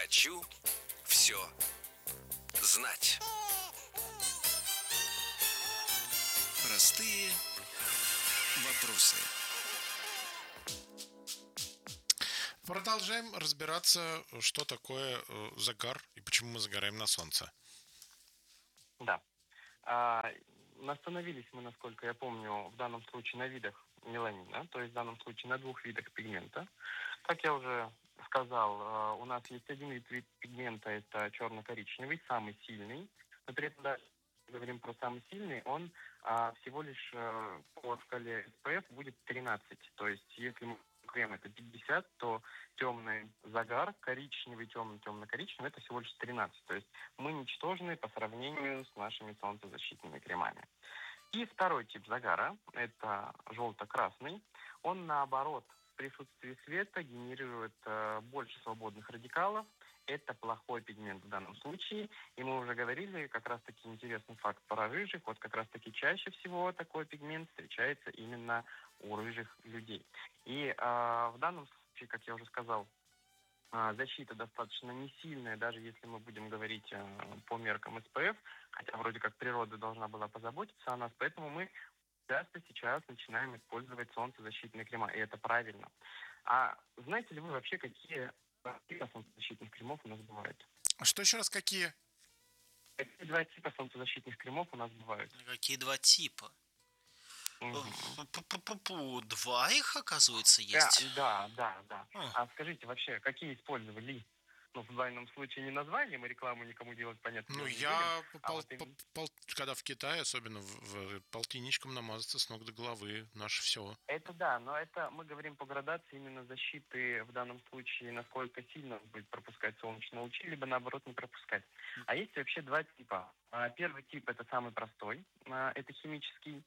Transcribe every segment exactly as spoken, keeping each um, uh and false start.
Хочу все знать. Простые вопросы. Продолжаем разбираться, что такое э, загар и почему мы загораем на солнце. Да. А, остановились мы, насколько я помню, в данном случае на видах меланина, то есть в данном случае на двух видах пигмента. Как я уже сказал, э, у нас есть один вид вид пигмента, это черно-коричневый, самый сильный. Но при этом, даже если мы говорим про самый сильный, он а, всего лишь э, по шкале эс пэ эф будет тринадцать. То есть если мы крем это пятьдесят, то темный загар, коричневый, темный, темно-коричневый, это всего лишь тринадцать. То есть мы ничтожны по сравнению с нашими солнцезащитными кремами. И второй тип загара, это желто-красный, он наоборот в присутствии света генерирует э, больше свободных радикалов. Это плохой пигмент в данном случае. И мы уже говорили, как раз-таки интересный факт про рыжих. Вот как раз-таки чаще всего такой пигмент встречается именно у рыжих людей. И э, в данном случае, как я уже сказал, э, защита достаточно не сильная, даже если мы будем говорить э, по меркам эс пэ эф, хотя вроде как природа должна была позаботиться о нас, поэтому мы часто сейчас начинаем использовать солнцезащитные крема, и это правильно. А знаете ли вы вообще, какие типы солнцезащитных кремов у нас бывают? А что еще раз, какие? Какие два типа солнцезащитных кремов у нас бывают? Какие два типа? Мгм. Пу-пу-пу-пу, Два их, оказывается, Да, есть. да, да, да. Хм. А скажите вообще, какие использовали? Ну, в данном случае не название, мы рекламу никому делать, понятно, Ну, дело, не будем. я, А пол- вот пол- именно пол- когда в Китае, особенно в, в- полтинничком намазаться с ног до головы, наше все. это да, но это мы говорим по градации именно защиты в данном случае, насколько сильно он будет пропускать солнечные лучи, либо наоборот не пропускать. А есть вообще два типа. А, Первый тип это самый простой, а, это химический.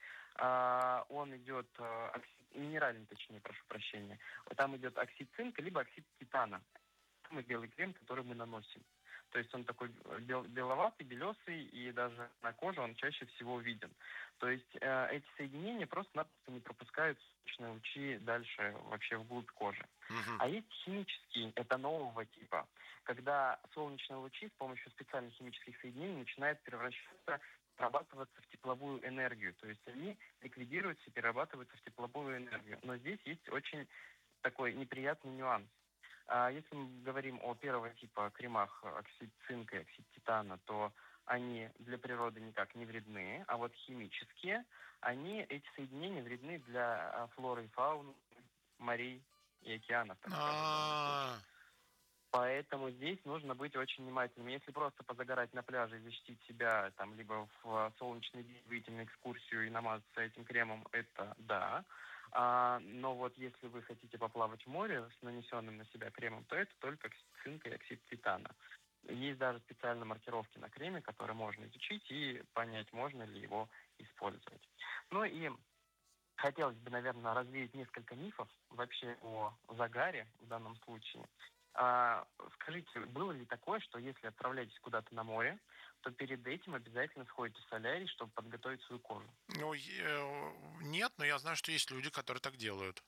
А, Он идет, а, оксид- минеральный, точнее, прошу прощения. Вот там идет оксид цинка, либо оксид титана. Самый белый крем, который мы наносим. То есть он такой бел- беловатый, белесый, и даже на коже он чаще всего виден. То есть э, эти соединения просто-напросто не пропускают солнечные лучи дальше вообще вглубь кожи. Мгм. А есть химические, это нового типа, когда солнечные лучи с помощью специальных химических соединений начинают превращаться, перерабатываться в тепловую энергию. То есть они ликвидируются и перерабатываются в тепловую энергию. Но здесь есть очень такой неприятный нюанс. А Если мы говорим о первого типа кремах э, оксид цинка и оксид титана, то они для природы никак не вредны, а вот химические, они, эти соединения вредны для а, флоры и фауны, морей и океанов, так скажем, в данном случае. А, Поэтому здесь нужно быть очень внимательным. Если просто позагорать на пляже и защитить себя, там, либо в солнечный день выйти на экскурсию и намазаться этим кремом, это да. А, но вот если вы хотите поплавать в море с нанесенным на себя кремом, то это только оксид цинка и оксид титана. Есть даже специальные маркировки на креме, которые можно изучить и понять, можно ли его использовать. Ну и хотелось бы, наверное, развеять несколько мифов вообще о загаре в данном случае. А, скажите, было ли такое, что если отправляетесь куда-то на море, то перед этим обязательно сходите в солярий, чтобы подготовить свою кожу? ну, э, нет, но я знаю, что есть люди, которые так делают.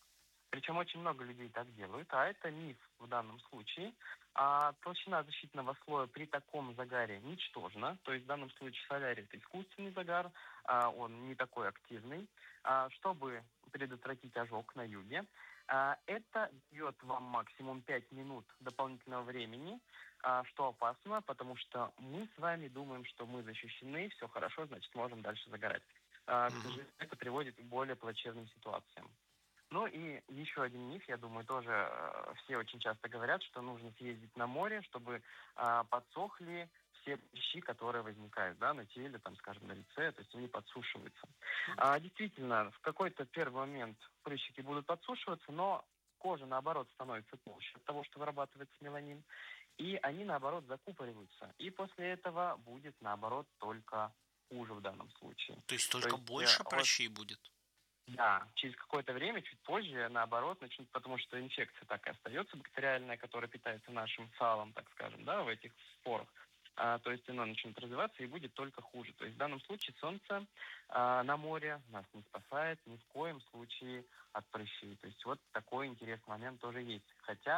Причем очень много людей так делают, а это миф в данном случае. А толщина защитного слоя при таком загаре ничтожна. То есть в данном случае солярий это искусственный загар, а он не такой активный. А чтобы предотвратить ожог на юге, а это дает вам максимум пять минут дополнительного времени, а, что опасно, потому что мы с вами думаем, что мы защищены, все хорошо, значит можем дальше загорать. А, к Мгм. сожалению, это приводит к более плачевным ситуациям. Ну и еще один миф, я думаю, тоже э, все очень часто говорят, что нужно съездить на море, чтобы а, подсохли все прыщи, которые возникают, да, на теле, там, скажем, на лице, то есть они подсушиваются. А, действительно, в какой-то первый момент прыщики будут подсушиваться, но кожа, наоборот, становится толще от того, что вырабатывается меланин, и они, наоборот, закупориваются. И после этого будет, наоборот, только хуже в данном случае. То есть То только есть э, больше вот прыщей будет? да, через какое-то время, чуть позже, наоборот, начнет, потому что инфекция так и остается бактериальная, которая питается нашим салом, так скажем, да, в этих спорах. А, то есть оно начнет развиваться и будет только хуже. То есть в данном случае солнце а, на море нас не спасает ни в коем случае от прыщей. То есть вот такой интересный момент тоже есть. Хотя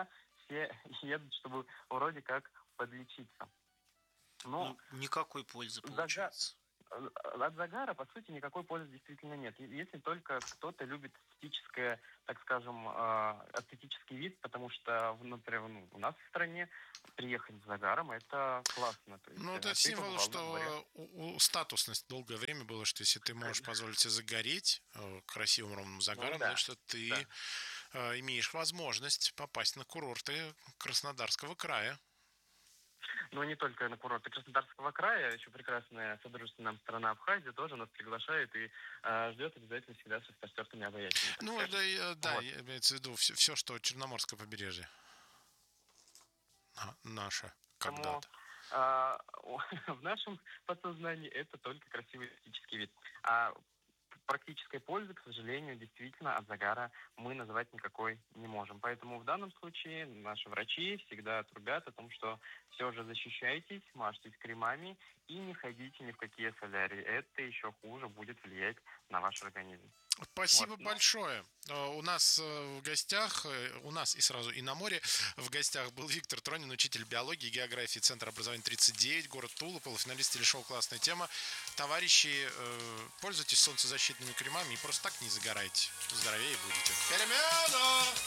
все едут, чтобы вроде как подлечиться. Но Ну, никакой пользы Зага- получается. э, от загара, по сути, никакой пользы действительно нет. Е- Если только кто-то любит эстетическое, так скажем, э, эстетический вид, потому что, в- например, ну, у нас в стране приехать с загаром — это классно. То есть Ну, э, вот это ты символ, побывал на море. что у, у- статусность долгое время было, что если ты можешь позволить себе загореть э, красивым ровным Ну загаром, да, значит, что да. ты э, имеешь возможность попасть на курорты Краснодарского края. Но не только на курорты Краснодарского края, еще прекрасная содружественная нам страна Абхазия тоже нас приглашает и э, ждет обязательно всегда с распростертыми объятиями, так Ну, скажем. да, и, э, да, Вот. я- имеется в виду все, что Черноморское побережье а, наше Поэтому когда-то. а, в нашем подсознании это только красивый эстетический вид. А практической пользы, к сожалению, действительно от загара мы называть никакой не можем. Поэтому в данном случае наши врачи всегда трубят о том, что все же защищайтесь, мажьтесь кремами и не ходите ни в какие солярии. Это еще хуже будет влиять на ваш организм. Вот. Спасибо Ну, большое. Э, У нас э, в гостях, э, у нас и сразу и на море, в гостях был Виктор Тронин, учитель биологии и географии Центра образования тридцать девять, город Тула, полуфиналист телешоу «Классная тема». Товарищи, э, пользуйтесь солнцезащитными кремами и просто так не загорайте. Здоровее будете. Перемена!